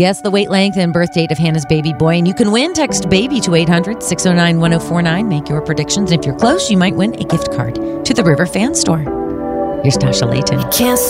Guess the weight, length, and birth date of Hannah's baby boy, and you can win. Text BABY to 800-609-1049. Make your predictions. And if you're close, you might win a gift card to the River Fan Store. Here's Tasha Layton. Can't